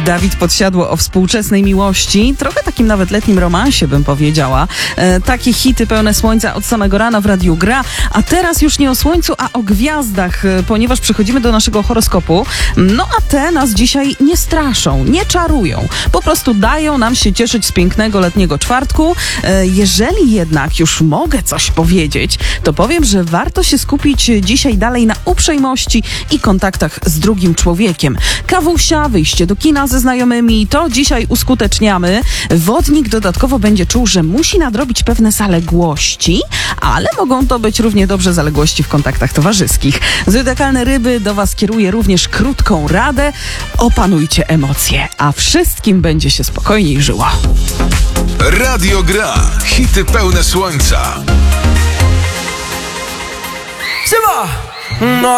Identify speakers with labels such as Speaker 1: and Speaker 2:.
Speaker 1: Dawid Podsiadło o współczesnej miłości, trochę takim nawet letnim romansie, bym powiedziała. Takie hity pełne słońca od samego rana w Radiu Gra, a teraz już nie o słońcu, a o gwiazdach, ponieważ przechodzimy do naszego horoskopu. No a te nas dzisiaj nie straszą, nie czarują. Po prostu dają nam się cieszyć z pięknego letniego czwartku. Jeżeli jednak już mogę coś powiedzieć, to powiem, że warto się skupić dzisiaj dalej na uprzejmości i kontaktach z drugim człowiekiem. Kawusia, wyjście do kina ze znajomymi, to dzisiaj uskuteczniamy. Wodnik dodatkowo będzie czuł, że musi nadrobić pewne zaległości, ale mogą to być równie dobrze zaległości w kontaktach towarzyskich. Zodiakalne ryby, do was kieruję również krótką radę. Opanujcie emocje, a wszystkim będzie się spokojniej żyło.
Speaker 2: Radio Gra. Hity pełne słońca.
Speaker 3: Siema! No